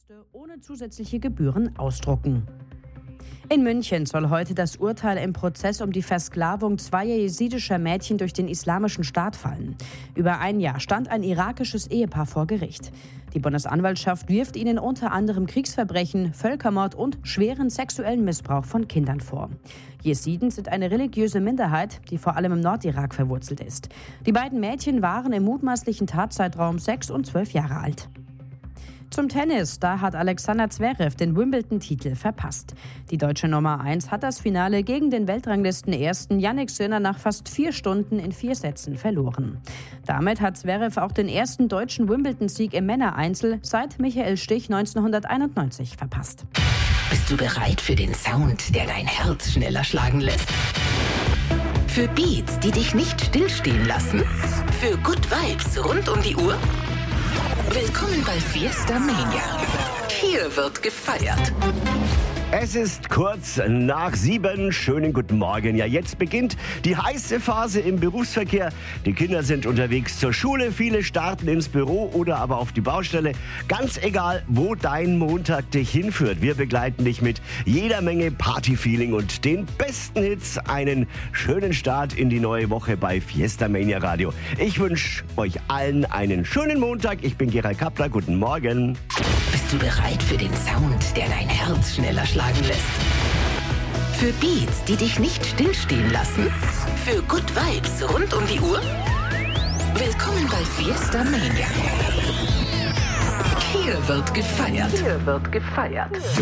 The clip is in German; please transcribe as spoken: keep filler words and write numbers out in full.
Texte ohne zusätzliche Gebühren ausdrucken. In München soll heute das Urteil im Prozess um die Versklavung zweier jesidischer Mädchen durch den Islamischen Staat fallen. Über ein Jahr stand ein irakisches Ehepaar vor Gericht. Die Bundesanwaltschaft wirft ihnen unter anderem Kriegsverbrechen, Völkermord und schweren sexuellen Missbrauch von Kindern vor. Jesiden sind eine religiöse Minderheit, die vor allem im Nordirak verwurzelt ist. Die beiden Mädchen waren im mutmaßlichen Tatzeitraum sechs und zwölf Jahre alt. Zum Tennis, da hat Alexander Zverev den Wimbledon-Titel verpasst. Die deutsche Nummer eins hat das Finale gegen den Weltranglistenersten Jannik Sinner nach fast vier Stunden in vier Sätzen verloren. Damit hat Zverev auch den ersten deutschen Wimbledon-Sieg im Männereinzel seit Michael Stich neunzehnhunderteinundneunzig verpasst. Bist du bereit für den Sound, der dein Herz schneller schlagen lässt? Für Beats, die dich nicht stillstehen lassen? Für Good Vibes rund um die Uhr? Willkommen bei Fiesta Mania. Hier wird gefeiert. Es ist kurz nach sieben. Schönen guten Morgen. Ja, jetzt beginnt die heiße Phase im Berufsverkehr. Die Kinder sind unterwegs zur Schule. Viele starten ins Büro oder aber auf die Baustelle. Ganz egal, wo dein Montag dich hinführt. Wir begleiten dich mit jeder Menge Partyfeeling und den besten Hits. Einen schönen Start in die neue Woche bei Fiesta Mania Radio. Ich wünsche euch allen einen schönen Montag. Ich bin Gerald Kappler. Guten Morgen. Bist du bereit für den Sound, der dein Herz schneller schlagen lässt? Für Beats, die dich nicht stillstehen lassen? Für Good Vibes rund um die Uhr? Willkommen bei Fiesta Mania. Hier wird gefeiert. Hier wird gefeiert.